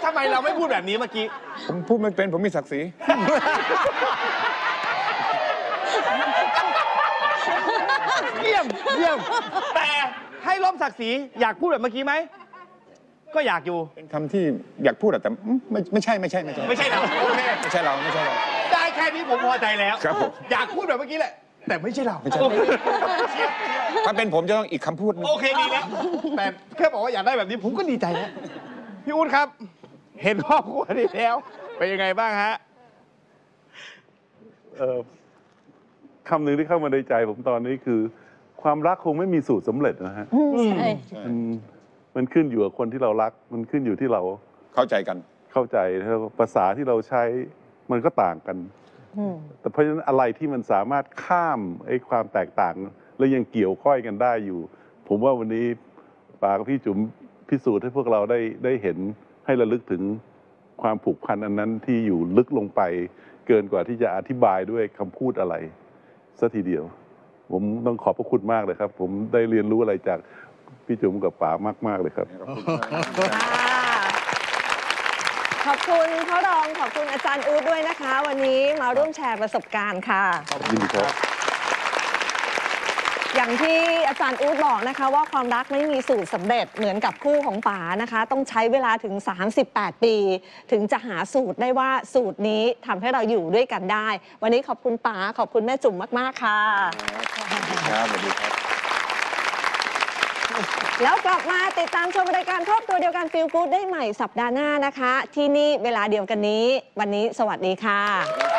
ทำไมเราไม่พูดแบบนี้เมื่อกี้ผมพูดไม่เป็นผมมีศักดิ์ศรีเยี่ยมแต่ให้ล้มศักดิ์ศรีอยากพูดแบบเมื่อกี้ไหมก็อยากอยู่เป็นคำที่อยากพูดแต่ไม่ใช่เราโอเคไม่ใช่เราได้แค่นี้ผมพอใจแล้วครับผมอยากพูดแบบเมื่อกี้แหละแต่ไม่ใช่เราถ้าเป็นผมจะต้องอีกคำพูดนึงโอเคดีแล้วแต่แค่บอกว่าอยากได้แบบนี้ผมก็ดีใจแล้วพี่อุ้นครับเห็นครอบครัวนี้แล้วเป็นยังไงบ้างฮะคำหนึ่งที่เข้ามาในใจผมตอนนี้คือความรักคงไม่มีสูตรสำเร็จนะฮะมันขึ้นอยู่กับคนที่เรารักมันขึ้นอยู่ที่เราเข้าใจกันแล้วภาษาที่เราใช้มันก็ต่างกันแต่เพราะฉะนั้นอะไรที่มันสามารถข้ามไอ้ความแตกต่างแล้วยังเกี่ยวข้อยกันได้อยู่ผมว่าวันนี้ป๋ากับพี่จุ๋มพิสูจน์ให้พวกเราได้เห็นให้ระลึกถึงความผูกพันอันนั้นที่อยู่ลึกลงไปเกินกว่าที่จะอธิบายด้วยคำพูดอะไรซะทีเดียวผมต้องขอบพระคุณมากเลยครับผมได้เรียนรู้อะไรจากพี่จุ๋มกับป๋ามากๆเลยครับขอบคุณพ่อรองขอบคุณอาจารย์อู๊ดด้วยนะคะวันนี้มาร่วมแชร์ประสบการณ์ค่ะยินดีครับอย่างที่อาจารย์อู๊ดบอกนะคะว่าความรักไม่มีสูตรสำเร็จเหมือนกับคู่ของป๋านะคะต้องใช้เวลาถึง38 ปีถึงจะหาสูตรได้ว่าสูตรนี้ทำให้เราอยู่ด้วยกันได้วันนี้ขอบคุณป๋าขอบคุณแม่จุ๋มมากๆค่ะครับสวัสดีครับแล้วกลับมาติดตามชมรายการครอบครัวเดียวกันฟีลกู๊ดได้ใหม่สัปดาห์หน้านะคะที่นี่เวลาเดียวกันนี้วันนี้สวัสดีค่ะ